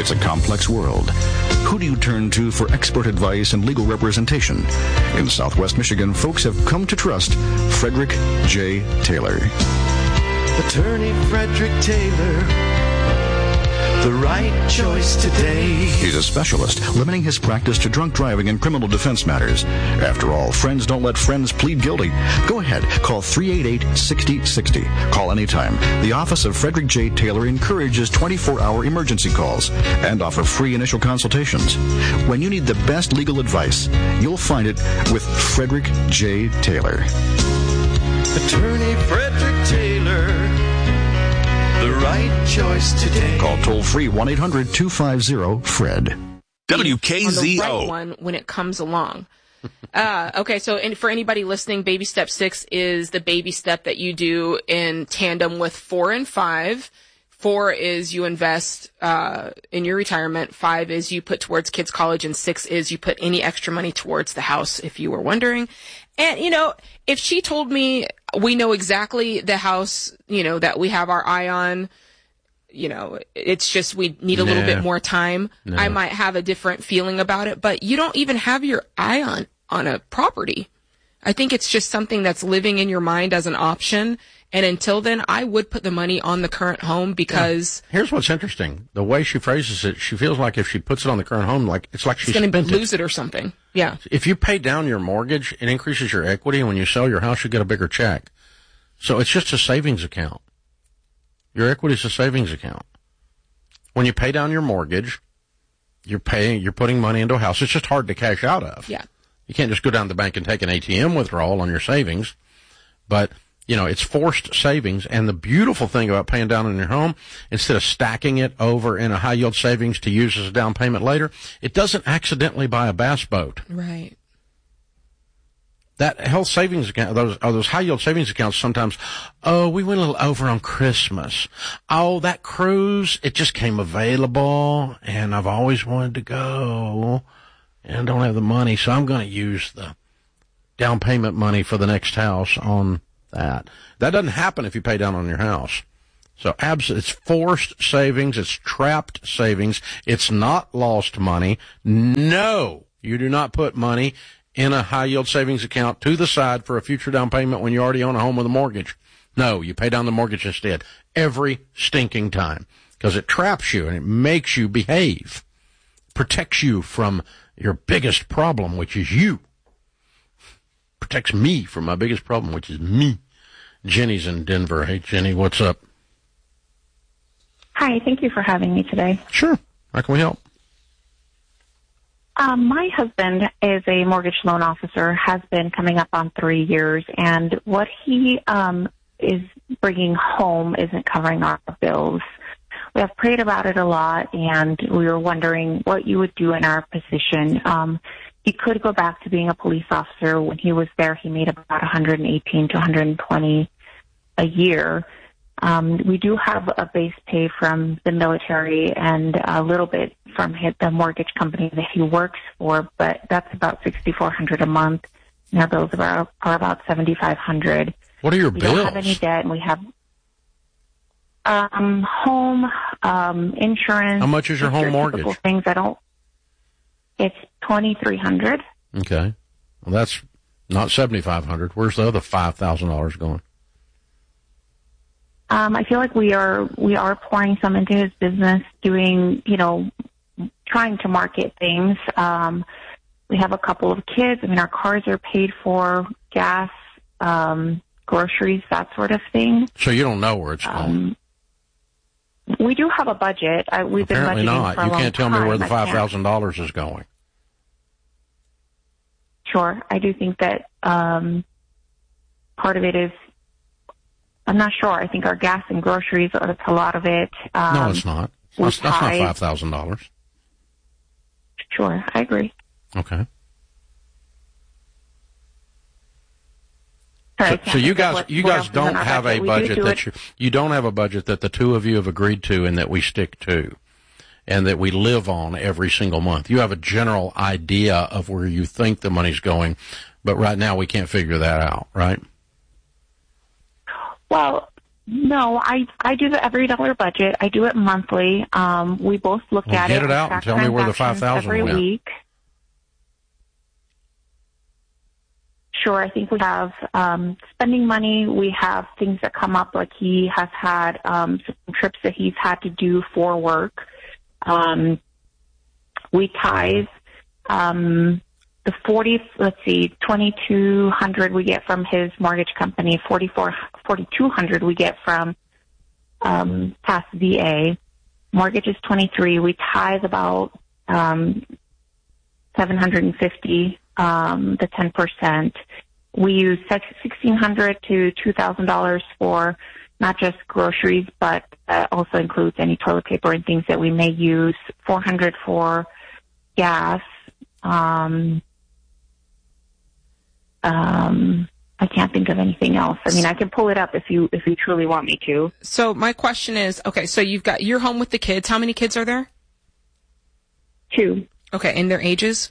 It's a complex world. Who do you turn to for expert advice and legal representation? In Southwest Michigan, folks have come to trust Frederick J. Taylor. Attorney Frederick Taylor, the right choice today. He's a specialist, limiting his practice to drunk driving and criminal defense matters. After all, friends don't let friends plead guilty. Go ahead, call 388-6060. Call anytime. The office of Frederick J. Taylor encourages 24-hour emergency calls and offer free initial consultations. When you need the best legal advice, you'll find it with Frederick J. Taylor. Attorney Frederick Taylor, the right choice today. Call toll-free 1-800-250-FRED. WKZO. On the right one when it comes along. Okay, so for anybody listening, baby step 6 is the baby step that you do in tandem with 4 and 5. 4 is you invest in your retirement. 5 is you put towards kids' college. And 6 is you put any extra money towards the house, if you were wondering. And, if she told me we know exactly the house, that we have our eye on, it's just we need a little bit more time, I might have a different feeling about it. But you don't even have your eye on a property. I think it's just something that's living in your mind as an option. And until then, I would put the money on the current home because... Yeah. Here's what's interesting. The way she phrases it, she feels like if she puts it on the current home, it's like she's going to lose it or something. Yeah. If you pay down your mortgage, it increases your equity, and when you sell your house, you get a bigger check. So it's just a savings account. Your equity is a savings account. When you pay down your mortgage, you're putting money into a house. It's just hard to cash out of. Yeah. You can't just go down to the bank and take an ATM withdrawal on your savings. But, it's forced savings. And the beautiful thing about paying down on your home, instead of stacking it over in a high yield savings to use as a down payment later, it doesn't accidentally buy a bass boat. Right. That health savings account, those high yield savings accounts sometimes, we went a little over on Christmas. Oh, that cruise, it just came available and I've always wanted to go and I don't have the money, so I'm going to use the down payment money for the next house on that. That doesn't happen if you pay down on your house. So it's forced savings. It's trapped savings. It's not lost money. No, you do not put money in a high-yield savings account to the side for a future down payment when you already own a home with a mortgage. No, you pay down the mortgage instead every stinking time because it traps you and it makes you behave, protects you from your biggest problem, which is you. Protects me from my biggest problem, which is me. Jenny's in Denver. Hey, Jenny, what's up? Hi, thank you for having me today. Sure. How can we help? My husband is a mortgage loan officer, has been coming up on 3 years, and what he is bringing home isn't covering our bills. We have prayed about it a lot, and we were wondering what you would do in our position. He could go back to being a police officer. When he was there, he made about $118 to $120 a year. We do have a base pay from the military and a little bit from the mortgage company that he works for, but that's about $6,400 a month. And our bills are about $7,500. What are your bills? We don't have any debt, and we have home, insurance. How much is your home mortgage? Things it's $2,300. Okay. Well, that's not $7,500. Where's the other $5,000 going? I feel like we are pouring some into his business, doing, trying to market things. We have a couple of kids. I mean, our cars are paid for, gas, groceries, that sort of thing. So you don't know where it's going? We do have a budget. We've Apparently been budgeting not. for a You long can't tell me where the time. $5,000 is going. Sure. I do think that part of it is, I'm not sure. I think our gas and groceries, that's a lot of it. No, it's not. That's not $5,000. Sure. I agree. Okay. Sorry, so you guys don't have a budget that you don't have a budget that the two of you have agreed to and that we stick to and that we live on every single month. You have a general idea of where you think the money's going, but right now we can't figure that out, right? Well, No, I do the every dollar budget. I do it monthly. We both look at Get it. it out and tell me where the $5,000 every went. week. Sure, I think we have spending money. We have things that come up, like he has had some trips that he's had to do for work. We tithe the $2,200 we get from his mortgage company, $4,200 we get from past VA. Mortgage is $23,000. We tithe about $750. The 10%. We use $1,600 to $2,000 for not just groceries, but also includes any toilet paper and things that we may use. $400 for gas. I can't think of anything else. I mean, I can pull it up if you truly want me to. So my question is, okay, so you're home with the kids. How many kids are there? 2. Okay, and their ages?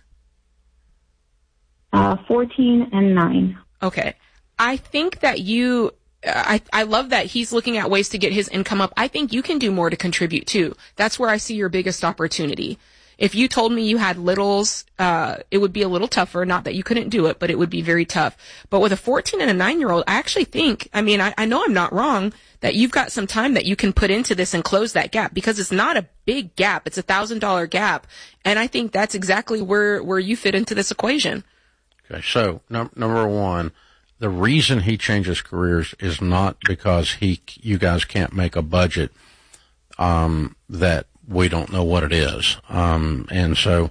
14 and 9. Okay. I think that I love that he's looking at ways to get his income up. I think you can do more to contribute too. That's where I see your biggest opportunity. If you told me you had littles, it would be a little tougher. Not that you couldn't do it, but it would be very tough. But with a 14 and a 9-year-old, I actually think, I know I'm not wrong, that you've got some time that you can put into this and close that gap, because it's not a big gap. It's $1,000 gap. And I think that's exactly where you fit into this equation. Okay, so number one, the reason he changes careers is not because you guys can't make a budget that we don't know what it is. And so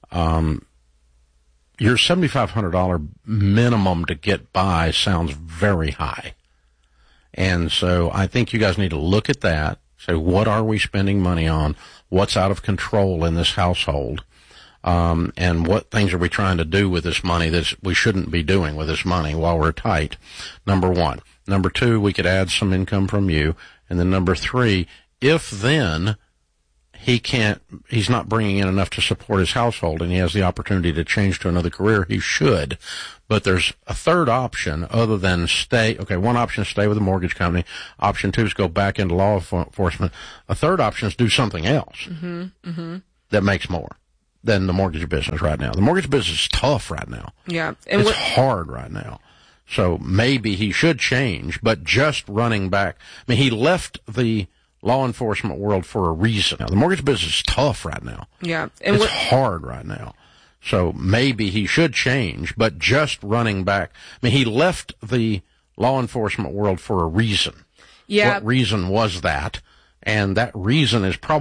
your $7,500 minimum to get by sounds very high. And so I think you guys need to look at that, say, what are we spending money on? What's out of control in this household? And what things are we trying to do with this money that we shouldn't be doing with this money while we're tight? Number one. Number two, we could add some income from you. And then number three, if then he's not bringing in enough to support his household and he has the opportunity to change to another career, he should. But there's a third option other than stay. Okay, one option is stay with the mortgage company. Option two is go back into law enforcement. A third option is do something else that makes more than the mortgage business right now. The mortgage business is tough right now. Yeah. And it's hard right now. So maybe he should change, but just running back. I mean, he left the law enforcement world for a reason. Now, the mortgage business is tough right now. Yeah. And it's hard right now. So maybe he should change, but just running back. I mean, he left the law enforcement world for a reason. Yeah. What reason was that? And that reason is probably